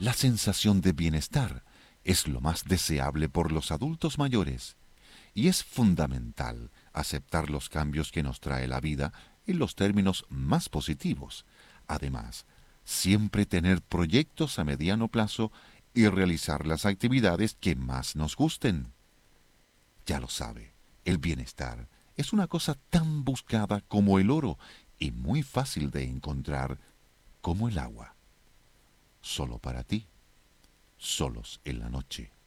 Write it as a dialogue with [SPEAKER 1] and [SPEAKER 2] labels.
[SPEAKER 1] La sensación de bienestar es lo más deseable por los adultos mayores y es fundamental aceptar los cambios que nos trae la vida en los términos más positivos. Además, siempre tener proyectos a mediano plazo y realizar las actividades que más nos gusten. Ya lo sabe, el bienestar es una cosa tan buscada como el oro y muy fácil de encontrar como el agua. Solo para ti, solos en la noche.